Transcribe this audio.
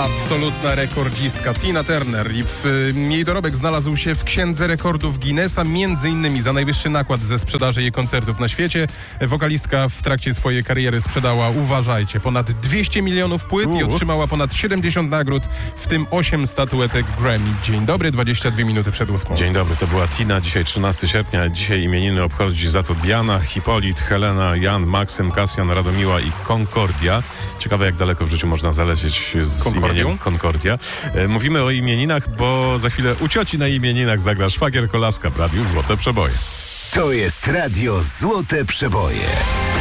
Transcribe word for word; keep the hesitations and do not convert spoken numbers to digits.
Absolutna rekordzistka Tina Turner i w, jej dorobek znalazł się w Księdze Rekordów Guinnessa, między innymi za najwyższy nakład ze sprzedaży jej koncertów na świecie. Wokalistka w trakcie swojej kariery sprzedała, uważajcie, ponad dwieście milionów płyt i otrzymała ponad siedemdziesiąt nagród, w tym osiem statuetek Grammy. Dzień dobry, dwadzieścia dwie minuty przed ósmą. Dzień dobry, to była Tina, dzisiaj trzynastego sierpnia, dzisiaj imieniny obchodzi za to Diana, Hipolit, Helena, Jan, Maksym, Kasjan, Radomiła i Concordia. Ciekawe, jak daleko w życiu można zalecieć z Concordią? imieniem Concordia. E, mówimy o imieninach, bo za chwilę u cioci na imieninach zagra szwagier Kolaska w radiu Złote Przeboje. To jest radio Złote Przeboje.